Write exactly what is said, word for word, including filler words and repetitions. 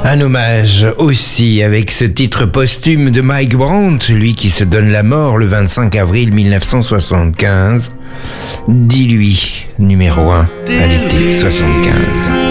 Un hommage aussi avec ce titre posthume de Mike Brandt, lui qui se donne la mort le vingt-cinq avril mille neuf cent soixante-quinze. Dis-lui, numéro un à l'été soixante-quinze.